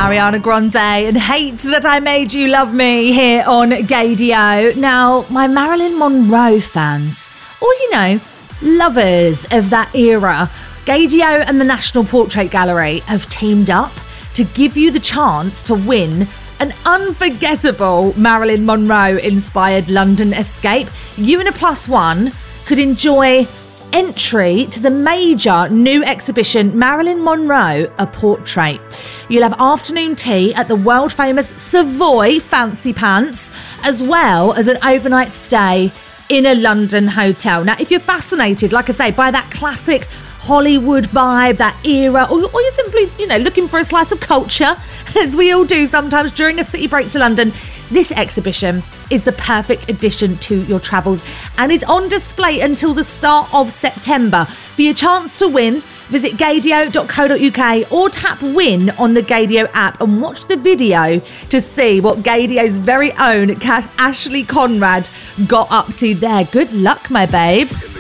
Ariana Grande and Hate That I Made You Love Me here on Gaydio. Now, my Marilyn Monroe fans, or lovers of that era, Gaydio and the National Portrait Gallery have teamed up to give you the chance to win an unforgettable Marilyn Monroe-inspired London escape. You and a +1 could enjoy entry to the major new exhibition, Marilyn Monroe, A Portrait. You'll have afternoon tea at the world-famous Savoy Fancy Pants, as well as an overnight stay in a London hotel. Now, if you're fascinated, like I say, by that classic Hollywood vibe, that era, or you're simply, looking for a slice of culture, as we all do sometimes during a city break to London, this exhibition is the perfect addition to your travels and is on display until the start of September. For your chance to win, visit gaydio.co.uk or tap win on the Gaydio app and watch the video to see what Gaydio's very own Ashley Conrad got up to there. Good luck, my babes.